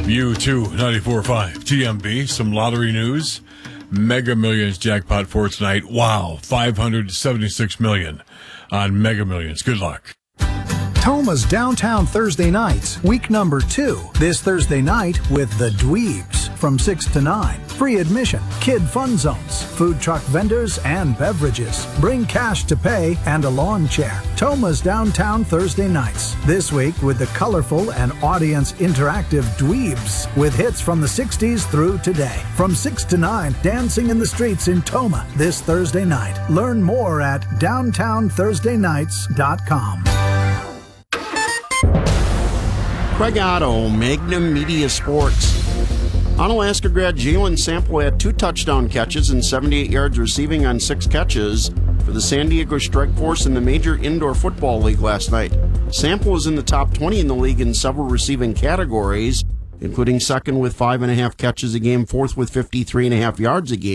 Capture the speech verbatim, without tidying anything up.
U two ninety-four point five T M B. Some lottery news. Mega Millions jackpot for tonight. Wow, five hundred seventy-six million on Mega Millions. Good luck. Toma's Downtown Thursday Nights, week number two. This Thursday night with the Dweebs from six to nine. Free admission, kid fun zones, food truck vendors, and beverages. Bring cash to pay and a lawn chair. Toma's Downtown Thursday Nights. This week with the colorful and audience interactive Dweebs with hits from the sixties through today. From six to nine, dancing in the streets in Toma this Thursday night. Learn more at downtown thursday nights dot com. Craig Otto, Magnum Media Sports. Onalaska grad Jalen Sample had two touchdown catches and seventy-eight yards receiving on six catches for the San Diego Strike Force in the Major Indoor Football League last night. Sample was in the top twenty in the league in several receiving categories, including second with five and a half catches a game, fourth with fifty-three and a half yards a game.